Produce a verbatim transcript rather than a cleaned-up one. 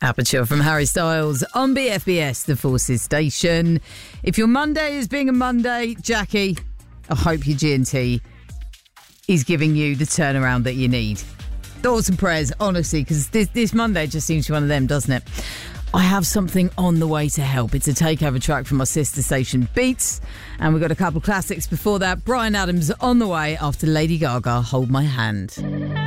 Aperture from Harry Styles on B F B S, the Forces station. If your Monday is being a Monday, Jackie, I hope your G and T is giving you the turnaround that you need. Thoughts and prayers, honestly, because this, this Monday just seems to be one of them, doesn't it? I have something on the way to help. It's a takeover track from our sister station Beats, and we've got a couple of classics before that. Bryan Adams on the way after Lady Gaga, Hold My Hand.